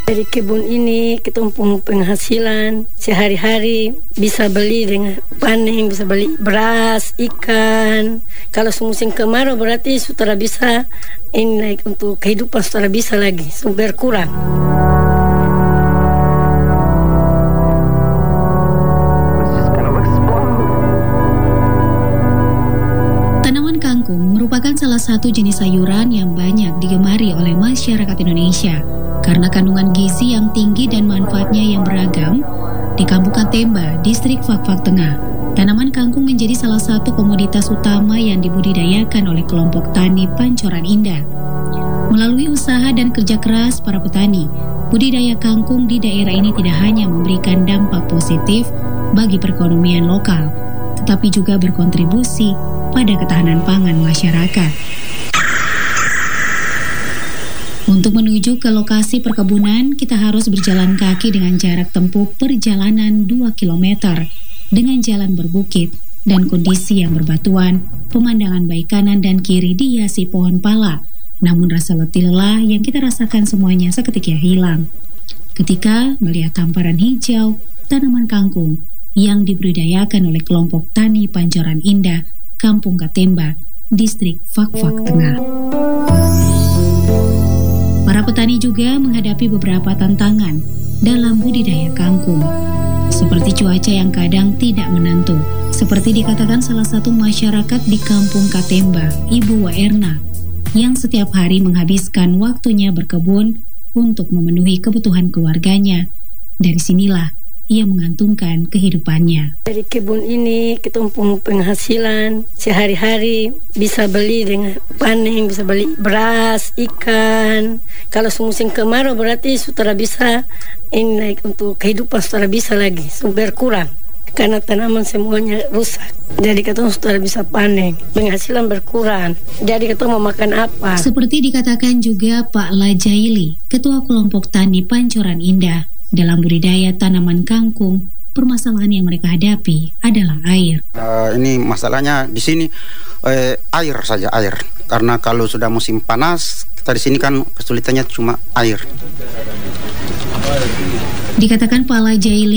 Dari kebun ini kita penghasilan sehari-hari, bisa beli dengan panen, bisa beli beras, ikan. Kalau musim kemarau berarti sudah bisa ini naik untuk kehidupan, sudah bisa lagi, berkurang. Tanaman kangkung merupakan salah satu jenis sayuran yang banyak digemari oleh masyarakat Indonesia karena kandungan gizi yang tinggi dan manfaatnya yang beragam. Di Kampung Katemba, Distrik Fakfak Tengah, tanaman kangkung menjadi salah satu komoditas utama yang dibudidayakan oleh kelompok tani Pancoran Indah. Melalui usaha dan kerja keras para petani, budidaya kangkung di daerah ini tidak hanya memberikan dampak positif bagi perekonomian lokal, tetapi juga berkontribusi pada ketahanan pangan masyarakat. Untuk menuju ke lokasi perkebunan, kita harus berjalan kaki dengan jarak tempuh perjalanan 2 km dengan jalan berbukit dan kondisi yang berbatuan. Pemandangan baik kanan dan kiri dihiasi pohon pala, namun rasa letih lelah yang kita rasakan semuanya seketika hilang ketika melihat hamparan hijau tanaman kangkung yang dibudidayakan oleh kelompok tani Pancoran Indah, Kampung Katemba, Distrik Fakfak Tengah. Para petani juga menghadapi beberapa tantangan dalam budidaya kangkung, seperti cuaca yang kadang tidak menentu. Seperti dikatakan salah satu masyarakat di Kampung Katemba, Ibu Waerna, yang setiap hari menghabiskan waktunya berkebun untuk memenuhi kebutuhan keluarganya. Dari sinilah ia mengantungkan kehidupannya. Dari kebun ini kita penghasilan sehari-hari, bisa beli dengan panen, bisa beli beras, ikan. Kalau musim kemarau berarti sudah bisa ini naik untuk kehidupan, sudah bisa lagi, berkurang karena tanaman semuanya rusak. Jadi kita sudah bisa panen, penghasilan berkurang. Jadi kita mau makan apa? Seperti dikatakan juga Pak Lajaili, Ketua Kelompok Tani Pancoran Indah, dalam budidaya tanaman kangkung, permasalahan yang mereka hadapi adalah air. Ini masalahnya di sini air saja, air. Karena kalau sudah musim panas, kita di sini kan kesulitannya cuma air. Dikatakan Pak Lajaili